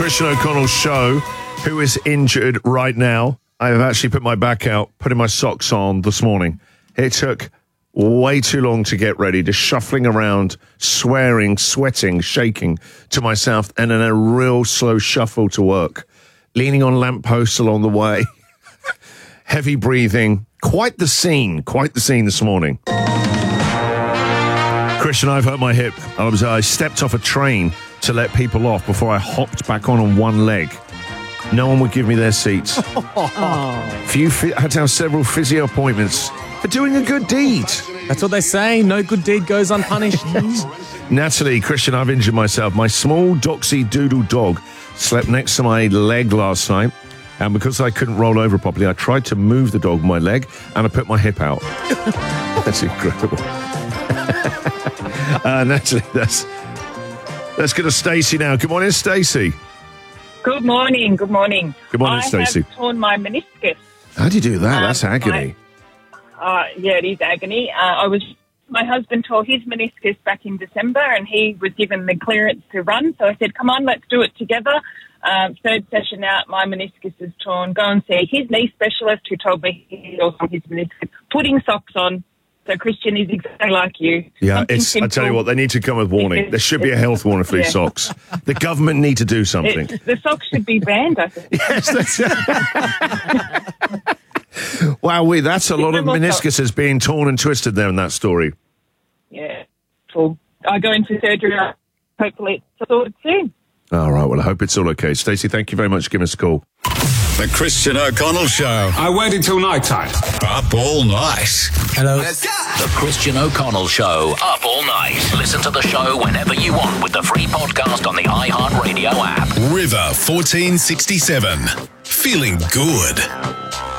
Christian O'Connell show. Who is injured right now? I have actually put my back out, putting my socks on this morning. It took way too long to get ready, just shuffling around, swearing, sweating, shaking to myself, and then a real slow shuffle to work. Leaning on lampposts along the way. Heavy breathing. Quite the scene this morning. Christian, I've hurt my hip. I stepped off a train to let people off before I hopped back on one leg. No one would give me their seats. Had to have several physio appointments for doing a good deed. That's what they say. No good deed goes unpunished. Natalie, Christian, I've injured myself. My small doxy doodle dog slept next to my leg last night. And because I couldn't roll over properly, I tried to move the dog with my leg and I put my hip out. That's incredible. Natalie, let's go to Stacey now. Good morning, Stacey. Good morning. Good morning. Good morning, Stacey. I have torn my meniscus. How do you do that? That's agony. Yeah, it is agony. My husband tore his meniscus back in December, and he was given the clearance to run. So I said, "Come on, let's do it together." Third session out, my meniscus is torn. Go and see his knee specialist, who told me he also his meniscus. Putting socks on. So Christian is exactly like you. Yeah, I tell you what, they need to come with warning. There should be a health warning for these socks. The government need to do something. The socks should be banned, I think. Yes, wow, that's a lot of meniscuses being torn and twisted there in that story. Yeah. Cool. I go into surgery. Hopefully it's sorted soon. All right, well, I hope it's all okay. Stacey, thank you very much for giving us a call. The Christian O'Connell Show. I waited till night time. Up all night. Hello. The Christian O'Connell Show. Up all night. Listen to the show whenever you want with the free podcast on the iHeartRadio app. River 1467. Feeling good.